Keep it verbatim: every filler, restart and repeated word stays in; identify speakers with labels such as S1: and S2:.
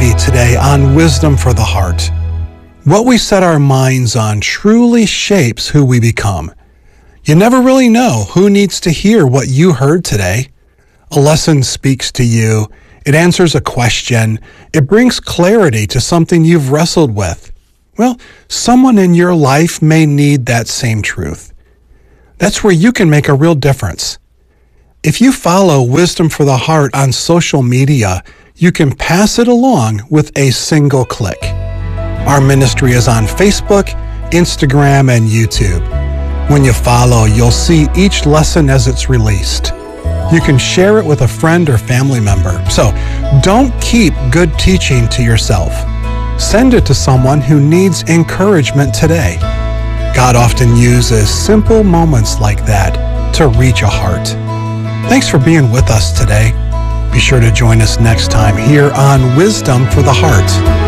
S1: clarity today on Wisdom for the Heart. What we set our minds on truly shapes who we become. You never really know who needs to hear what you heard today. A lesson speaks to you. It answers a question. It brings clarity to something you've wrestled with. Well, someone in your life may need that same truth. That's where you can make a real difference. If you follow Wisdom for the Heart on social media, you can pass it along with a single click. Our ministry is on Facebook, Instagram, and YouTube. When you follow, you'll see each lesson as it's released. You can share it with a friend or family member. So don't keep good teaching to yourself. Send it to someone who needs encouragement today. God often uses simple moments like that to reach a heart. Thanks for being with us today. Be sure to join us next time here on Wisdom for the Heart.